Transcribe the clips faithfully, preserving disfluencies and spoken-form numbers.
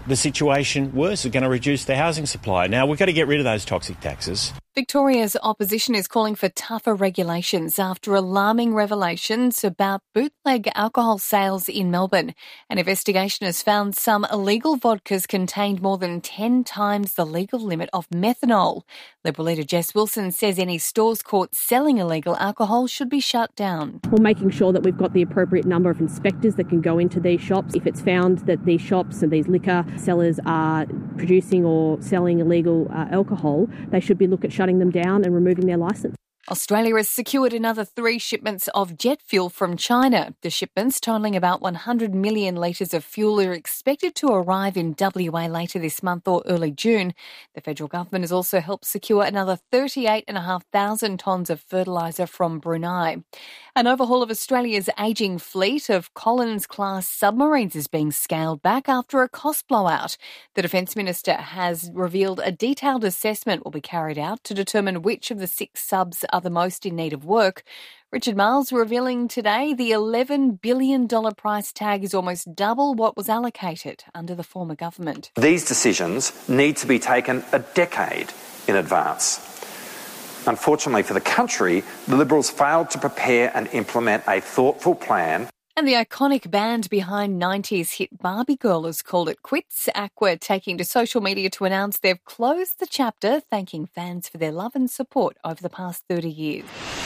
the situation worse. It's going to reduce the housing supply. Now, we've got to get rid of those toxic taxes. Victoria's opposition is calling for tougher regulations after alarming revelations about bootleg alcohol sales in Melbourne. An investigation has found some illegal vodkas contained more than ten times the legal limit of methanol. Liberal leader Jess Wilson says any stores caught selling illegal alcohol should be shut down. We're making sure that we've got the appropriate number of inspectors that can go into these shops. If it's found that these shops and these liquor sellers are producing or selling illegal uh, alcohol, they should be looking at shutting them down and removing their licence. Australia has secured another three shipments of jet fuel from China. The shipments, totalling about one hundred million litres of fuel, are expected to arrive in W A later this month or early June. The federal government has also helped secure another thirty-eight thousand five hundred tonnes of fertiliser from Brunei. An overhaul of Australia's ageing fleet of Collins-class submarines is being scaled back after a cost blowout. The Defence Minister has revealed a detailed assessment will be carried out to determine which of the six subs are the most in need of work. Richard Marles revealing today the eleven billion dollars price tag is almost double what was allocated under the former government. These decisions need to be taken a decade in advance. Unfortunately for the country, the Liberals failed to prepare and implement a thoughtful plan. And the iconic band behind nineties hit Barbie Girl has called it quits. Aqua taking to social media to announce they've closed the chapter, thanking fans for their love and support over the past thirty years.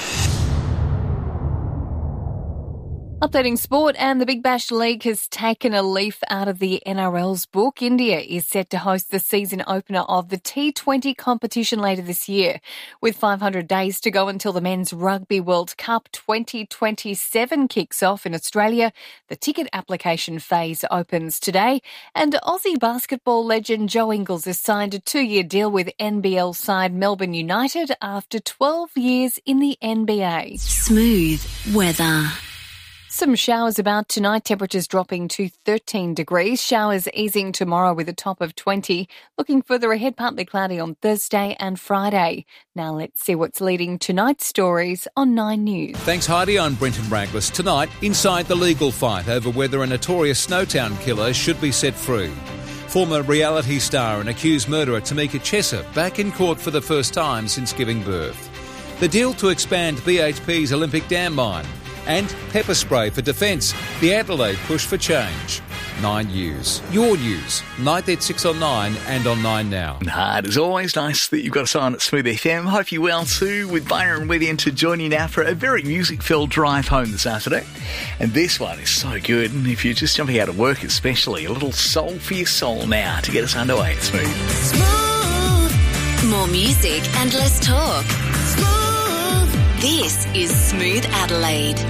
Updating sport, and the Big Bash League has taken a leaf out of the N R L's book. India is set to host the season opener of the T twenty competition later this year. With five hundred days to go until the Men's Rugby World Cup twenty twenty-seven kicks off in Australia, the ticket application phase opens today. And Aussie basketball legend Joe Ingles has signed a two-year deal with N B L side Melbourne United after twelve years in the N B A. Smooth weather. Some showers about tonight, temperatures dropping to thirteen degrees. Showers easing tomorrow with a top of twenty. Looking further ahead, partly cloudy on Thursday and Friday. Now let's see what's leading tonight's stories on Nine News. Thanks, Heidi. I'm Brenton Braglis. Tonight, inside the legal fight over whether a notorious Snowtown killer should be set free. Former reality star and accused murderer Tamika Chesser back in court for the first time since giving birth. The deal to expand B H P's Olympic Dam mine. And pepper spray for defence. The Adelaide push for change. Nine News. Your news. Night at six on Nine and on Nine Now. Hard as always. Nice that you've got us on at Smooth F M. Hope you're well too. With Byron with you to join you now for a very music-filled drive home this afternoon. And this one is so good. And if you're just jumping out of work especially, a little soul for your soul now to get us underway at Smooth. Smooth. More music and less talk. Smooth. This is Smooth Adelaide.